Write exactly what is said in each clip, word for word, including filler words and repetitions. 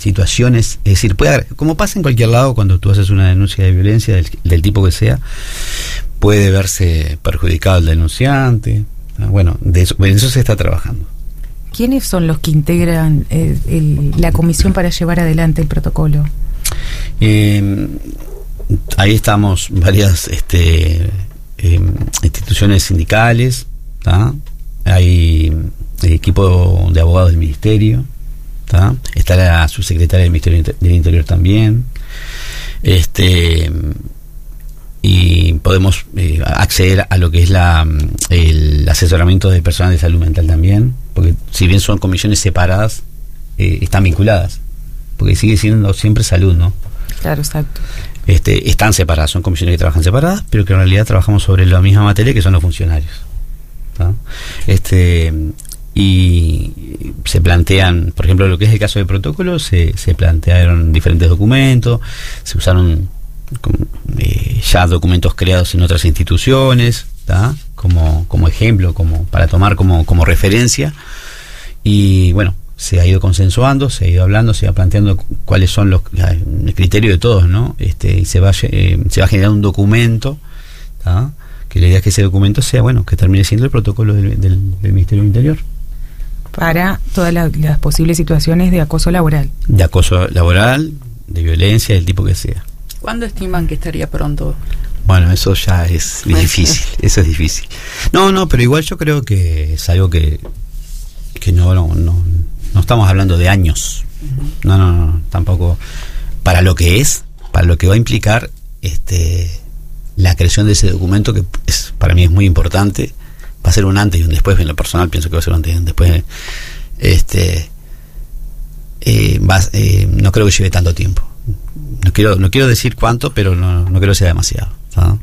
situaciones, es decir, puede haber, como pasa en cualquier lado cuando tú haces una denuncia de violencia del, del tipo que sea, puede verse perjudicado el denunciante. Bueno, de eso, de eso se está trabajando. ¿Quiénes son los que integran eh, el, la comisión para llevar adelante el protocolo? Eh, ahí estamos varias este, eh, instituciones sindicales, ¿tá? Hay equipo de abogados del ministerio, ¿tá? Está la subsecretaria del Ministerio del Interior también, este y podemos eh, acceder a lo que es la el asesoramiento de personal de salud mental también, porque si bien son comisiones separadas, eh, están vinculadas, porque sigue siendo siempre salud, ¿no? Claro, exacto. Este, están separadas, son comisiones que trabajan separadas, pero que en realidad trabajamos sobre la misma materia, que son los funcionarios, ¿tá? Este y se plantean, por ejemplo, lo que es el caso del protocolo, se, se plantearon diferentes documentos, se usaron eh, ya documentos creados en otras instituciones, ¿tá? como como ejemplo, como para tomar como, como referencia, y bueno, se ha ido consensuando, se ha ido hablando, se va planteando cuáles son los el criterio de todos, ¿no? Este, y se va eh, se va a generar un documento, ¿tá? Que la idea es que ese documento sea, bueno, que termine siendo el protocolo del, del, del Ministerio del Interior. Para todas la, las posibles situaciones de acoso laboral. De acoso laboral, de violencia, del tipo que sea. ¿Cuándo estiman que estaría pronto? Bueno, eso ya es difícil, eso es difícil. No, no, pero igual yo creo que es algo que, que no, no, no, no estamos hablando de años. Uh-huh. No, no, no, tampoco. Para lo que es, para lo que va a implicar este la creación de ese documento, que es, para mí es muy importante, va a ser un antes y un después. En lo personal pienso que va a ser un antes y un después. Este eh, va, eh, no creo que lleve tanto tiempo. No quiero no quiero decir cuánto, pero no, no creo que sea demasiado, ¿sabes?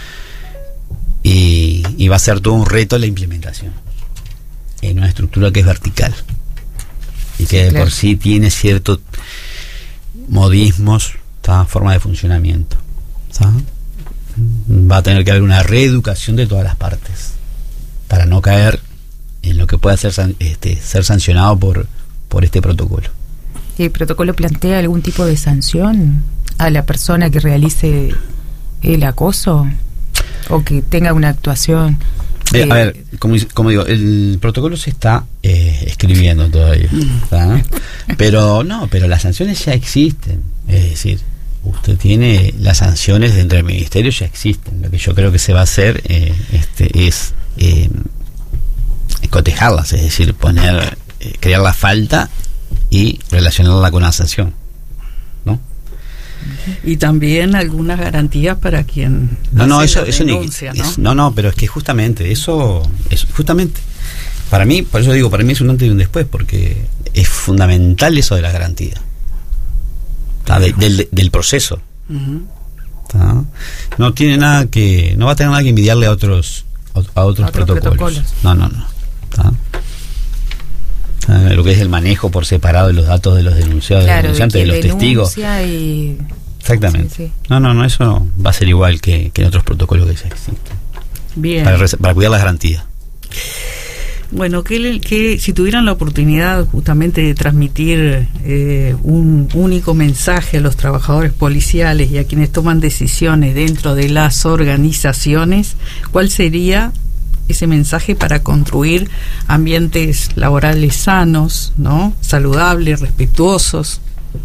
Y, y va a ser todo un reto la implementación en una estructura que es vertical y que sí, de claro. por sí tiene ciertos modismos, ¿sabes? Forma de funcionamiento, ¿sabes? Va a tener que haber una reeducación de todas las partes para no caer en lo que pueda ser este, ser sancionado por por este protocolo. ¿El protocolo plantea algún tipo de sanción a la persona que realice el acoso o que tenga una actuación? Eh, a ver, como, como digo, el protocolo se está eh, escribiendo todavía, ¿tá? Pero no, pero las sanciones ya existen. Es decir, usted tiene las sanciones dentro del ministerio, ya existen. Lo que yo creo que se va a hacer eh, este, es eh, cotejarlas, es decir, poner, eh, crear la falta y relacionarla con una sanción, ¿no? Y también algunas garantías para quien no no eso eso denuncia, ni, ¿no? Es, no no pero es que justamente eso es justamente para mí, por eso digo, para mí es un antes y un después, porque es fundamental eso de la garantía, de, del, del proceso. Uh-huh. No tiene nada que no va a tener nada que envidiarle a otros a otros, a otros protocolos. protocolos no no no ¿tá? Lo que es el manejo por separado de los datos de los denunciados, claro, de los denunciantes, de, de los testigos. Y... Exactamente. Sí, sí. No, no, no, eso no va a ser igual que, que en otros protocolos que ya existen. Bien. Para, para cuidar las garantías. Bueno, que, que si tuvieran la oportunidad justamente de transmitir eh, un único mensaje a los trabajadores policiales y a quienes toman decisiones dentro de las organizaciones, ¿cuál sería ese mensaje para construir ambientes laborales sanos, ¿no? Saludables, respetuosos?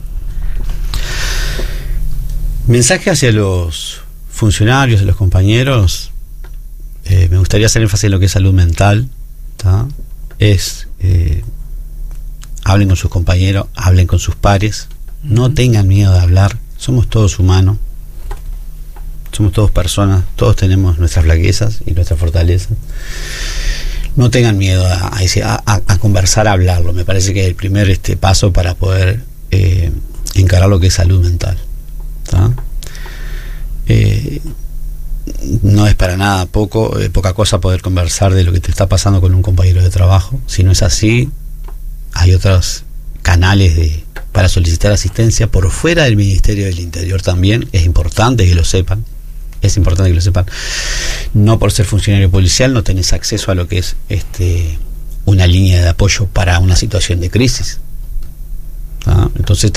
Mensaje hacia los funcionarios, a los compañeros. Eh, me gustaría hacer énfasis en lo que es salud mental, ¿tá? Es eh, hablen con sus compañeros, hablen con sus pares, uh-huh. No tengan miedo de hablar. Somos todos humanos. Somos todos personas, todos tenemos nuestras flaquezas y nuestras fortalezas. No tengan miedo a, a, a, a conversar, a hablarlo. Me parece que es el primer este paso para poder eh, encarar lo que es salud mental, ¿tá? Eh, no es para nada poco, eh, poca cosa poder conversar de lo que te está pasando con un compañero de trabajo. Si no es así, hay otros canales de, para solicitar asistencia por fuera del Ministerio del Interior también. Es importante que lo sepan. Es importante que lo sepan. No por ser funcionario policial no tenés acceso a lo que es este una línea de apoyo para una situación de crisis, ¿tá? Entonces